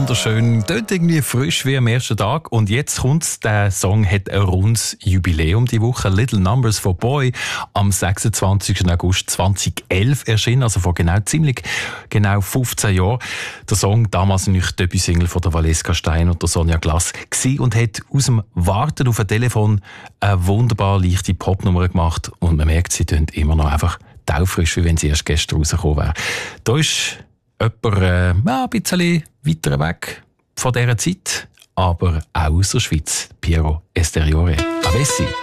wunderschön. Dort irgendwie frisch wie am ersten Tag. Und jetzt kommt's. Der Song hat ein rundes Jubiläum die Woche. Little Numbers for Boy. Am 26. August 2011 erschienen. Also vor ziemlich genau 15 Jahren. Der Song, damals nicht Debütsingle von der Valeska Stein und der Sonja Glass gewesen und hat aus dem Warten auf ein Telefon eine wunderbar leichte Popnummer gemacht. Und man merkt, sie tönt immer noch einfach taufrisch, wie wenn sie erst gestern rausgekommen wäre. Da ist jemand ein bisschen weiter weg von dieser Zeit, aber auch aus der Schweiz. Piero Esteriore. Avessi.